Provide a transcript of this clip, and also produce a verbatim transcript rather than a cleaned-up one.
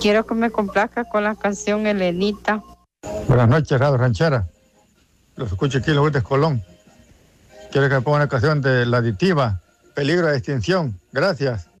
quiero que me complazca con la canción Elenita. Buenas noches, Radio Ranchera. Los escucho aquí en Los Huertes Colón. Quiero que me ponga una canción de La Aditiva, Peligro de Extinción. Gracias.